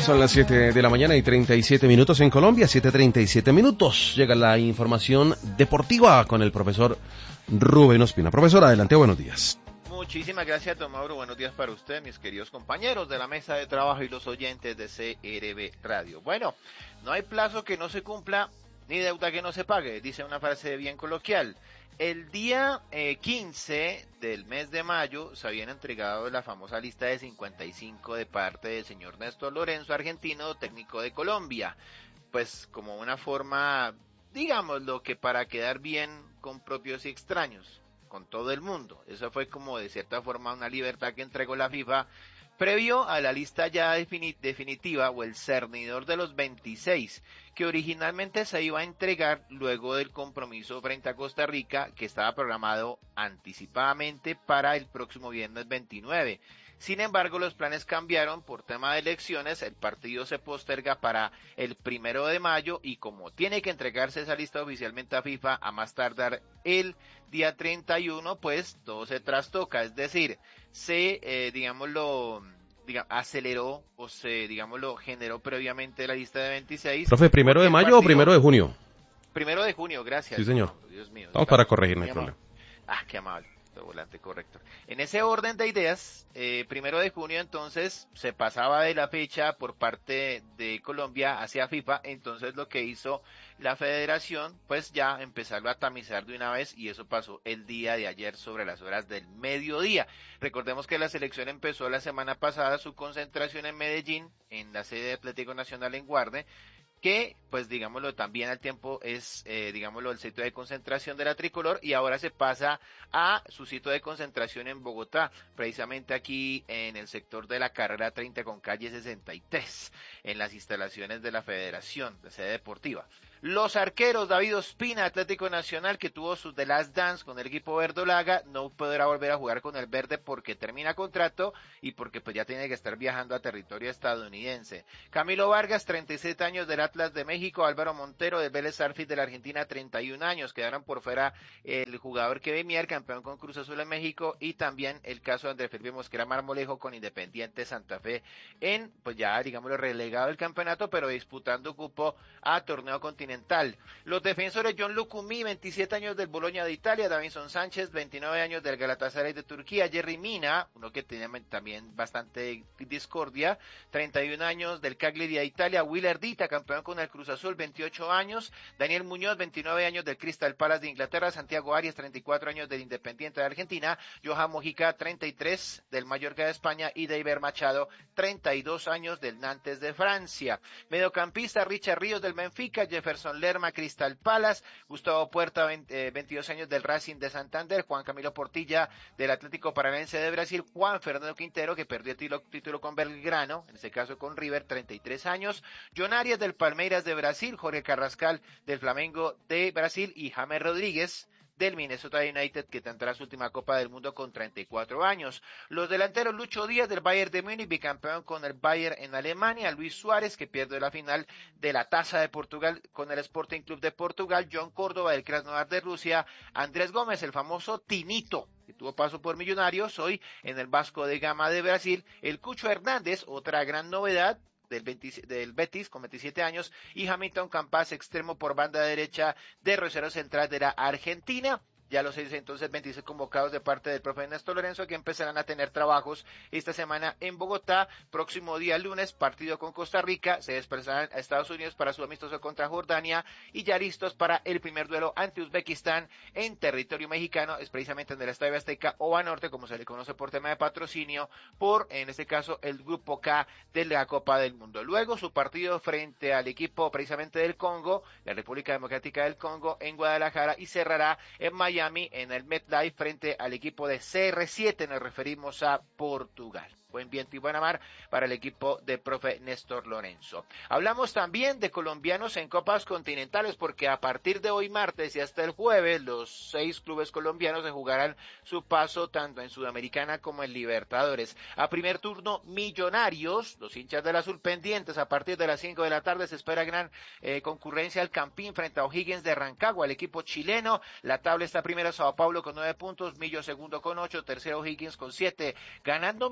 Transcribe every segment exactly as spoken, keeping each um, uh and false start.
Son las siete de la mañana y treinta y siete minutos en Colombia, siete treinta y siete minutos. Llega la información deportiva con el profesor Rubén Ospina. Profesor, adelante, buenos días. Muchísimas gracias, don Mauro. Buenos días para usted, mis queridos compañeros de la mesa de trabajo y los oyentes de C R B Radio. Bueno, no hay plazo que no se cumpla ni deuda que no se pague, dice una frase bien coloquial. El día eh, quince del mes de mayo se habían entregado la famosa lista de cincuenta y cinco de parte del señor Néstor Lorenzo, argentino, técnico de Colombia. Pues como una forma, digámoslo, que para quedar bien con propios y extraños, con todo el mundo. Eso fue como de cierta forma una libertad que entregó la FIFA previo a la lista ya defini- definitiva o el cernidor de los veintiséis, que originalmente se iba a entregar luego del compromiso frente a Costa Rica, que estaba programado anticipadamente para el próximo viernes veintinueve. Sin embargo, los planes cambiaron por tema de elecciones, el partido se posterga para el primero de mayo y como tiene que entregarse esa lista oficialmente a FIFA a más tardar el día treinta y uno, pues todo se trastoca, es decir, se, eh, digámoslo, diga, aceleró o se, digámoslo, generó previamente la lista de veintiséis. Profe, ¿primero de mayo partido... o primero de junio? Primero de junio, gracias. Sí, señor. No, Dios mío. Vamos para corregir, no hay problema. Ah, qué amable. Volante correcto. En ese orden de ideas, eh, primero de junio entonces se pasaba de la fecha por parte de Colombia hacia FIFA, entonces lo que hizo la federación, pues ya empezarlo a tamizar de una vez y eso pasó el día de ayer sobre las horas del mediodía. Recordemos que la selección empezó la semana pasada su concentración en Medellín, en la sede de Atlético Nacional en Guarde, que, pues digámoslo, también al tiempo es, eh, digámoslo, el sitio de concentración de la tricolor y ahora se pasa a su sitio de concentración en Bogotá, precisamente aquí en el sector de la carrera treinta con calle sesenta y tres, en las instalaciones de la Federación de Sede Deportiva. Los arqueros, David Ospina, Atlético Nacional, que tuvo sus The Last Dance con el equipo verdolaga, no podrá volver a jugar con el verde porque termina contrato y porque pues ya tiene que estar viajando a territorio estadounidense. Camilo Vargas, treinta y siete años del Atlas de México, Álvaro Montero del Vélez Sarsfield de la Argentina, treinta y un años, quedaron por fuera el jugador Kevin Mier, campeón con Cruz Azul en México, y también el caso de Andrés Felipe Mosquera Marmolejo con Independiente Santa Fe en, pues ya digámoslo, relegado del campeonato, pero disputando cupo a torneo continental. Los defensores John Lucumí, veintisiete años del Bologna de Italia, Davinson Sánchez, veintinueve años del Galatasaray de Turquía, Jerry Mina, uno que tiene también bastante discordia, treinta y un años del Cagliari de Italia, Will Erdita, campeón con el Cruz Azul, veintiocho años, Daniel Muñoz, veintinueve años del Crystal Palace de Inglaterra, Santiago Arias, treinta y cuatro años del Independiente de Argentina, Johan Mojica, treinta y tres del Mallorca de España y Deiber Machado, treinta y dos años del Nantes de Francia. Mediocampista Richard Ríos del Benfica, Jefferson Lerma, Crystal Palace, Gustavo Puerta, veinte, veintidós años del Racing de Santander, Juan Camilo Portilla del Atlético Paranaense de Brasil, Juan Fernando Quintero, que perdió el título, título con Belgrano, en este caso con River, treinta y tres años, John Arias del Palmeiras de Brasil, Jorge Carrascal del Flamengo de Brasil y James Rodríguez del Minnesota United, que tendrá su última Copa del Mundo con treinta y cuatro años. Los delanteros Lucho Díaz del Bayern de Múnich, bicampeón con el Bayern en Alemania, Luis Suárez, que pierde la final de la Taza de Portugal con el Sporting Club de Portugal, John Córdoba del Krasnodar de Rusia, Andrés Gómez, el famoso Tinito, que tuvo paso por Millonarios, hoy en el Vasco de Gama de Brasil, el Cucho Hernández, otra gran novedad, Del, veinte, del Betis con veintisiete años, y Hamilton Campas, extremo por banda derecha de Rosario Central de la Argentina. Ya los seis, entonces, veintiséis convocados de parte del profe Néstor Lorenzo, que empezarán a tener trabajos esta semana en Bogotá. Próximo día lunes, partido con Costa Rica, se desplazarán a Estados Unidos para su amistoso contra Jordania y ya listos para el primer duelo ante Uzbekistán en territorio mexicano, es precisamente en el Estadio Azteca o Banorte, como se le conoce por tema de patrocinio, por, en este caso, el Grupo K de la Copa del Mundo. Luego, su partido frente al equipo precisamente del Congo, la República Democrática del Congo, en Guadalajara, y cerrará en Miami, en el MetLife, frente al equipo de C R siete, nos referimos a Portugal. Buen viento y buena mar para el equipo de profe Néstor Lorenzo. Hablamos también de colombianos en copas continentales, porque a partir de hoy martes y hasta el jueves, los seis clubes colombianos se jugarán su paso tanto en Sudamericana como en Libertadores. A primer turno, Millonarios, los hinchas del azul pendientes, a partir de las cinco de la tarde se espera gran eh, concurrencia al Campín frente a O'Higgins de Rancagua, el equipo chileno. La tabla está primero Sao Paulo con nueve puntos, Millo segundo con ocho, tercero O'Higgins con siete, ganando Millonarios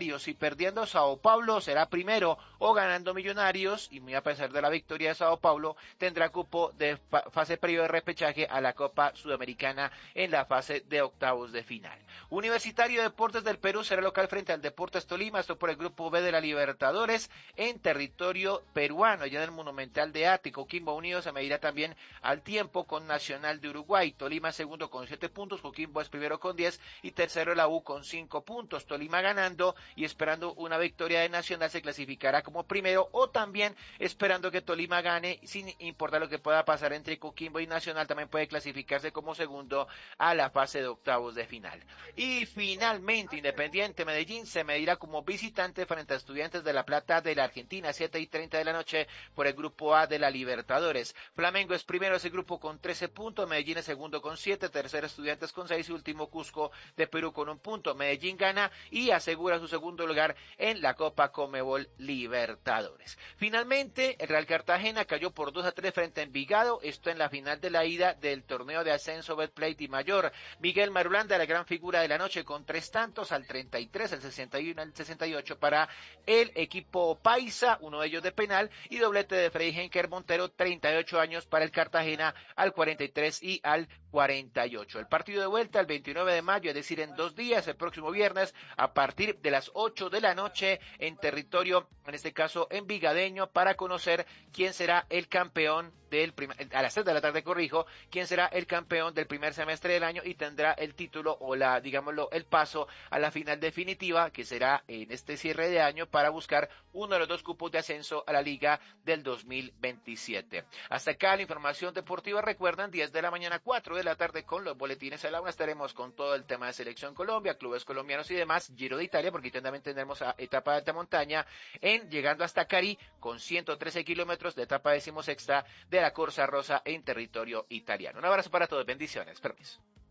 Millonarios y perdiendo Sao Paulo será primero, o ganando Millonarios y muy a pesar de la victoria de Sao Paulo tendrá cupo de fase previo de repechaje a la Copa Sudamericana en la fase de octavos de final. Universitario de Deportes del Perú será local frente al Deportes Tolima, esto por el grupo B de la Libertadores en territorio peruano, allá en el Monumental de Ático. Coquimbo Unido se medirá también al tiempo con Nacional de Uruguay. Tolima segundo con siete puntos, Coquimbo es primero con diez y tercero la U con cinco puntos. Tolima ganando y esperando una victoria de Nacional se clasificará como primero, o también esperando que Tolima gane sin importar lo que pueda pasar entre Coquimbo y Nacional, también puede clasificarse como segundo a la fase de octavos de final. Y finalmente Independiente Medellín se medirá como visitante frente a Estudiantes de La Plata de la Argentina, siete y treinta de la noche por el grupo A de la Libertadores. Flamengo es primero de ese grupo con trece puntos, Medellín es segundo con siete, tercero Estudiantes con seis y último Cusco de Perú con un punto. Medellín gana y asegura su segundo lugar en la Copa Conmebol Libertadores. Finalmente el Real Cartagena cayó por dos a tres frente a Envigado, esto en la final de la ida del torneo de ascenso Betplay Di Mayor. Miguel Marulanda, la gran figura de la noche, con tres tantos al treinta y tres, al sesenta y uno, al sesenta y ocho para el equipo paisa, uno de ellos de penal, y doblete de Freddy Henker Montero, treinta y ocho años para el Cartagena, al cuarenta y tres y al cuarenta y ocho. El partido de vuelta el veintinueve de mayo, es decir, en dos días, el próximo viernes, a partir de las ocho de la noche, en territorio, en este caso, envigadeño, para conocer quién será el campeón del primer, a las seis de la tarde, corrijo, quién será el campeón del primer semestre del año y tendrá el título o la, digámoslo, el paso a la final definitiva, que será en este cierre de año para buscar uno de los dos cupos de ascenso a la liga del dos mil veintisiete. Hasta acá la información deportiva. Recuerden, diez de la mañana, cuatro de la tarde con los boletines a la una estaremos con todo el tema de Selección Colombia, clubes colombianos y demás, Giro de Italia, porque también tendremos a etapa de alta montaña en llegando hasta Cari con ciento trece kilómetros de etapa decimosexta de la Corsa Rosa en territorio italiano. Un abrazo para todos, bendiciones, permiso.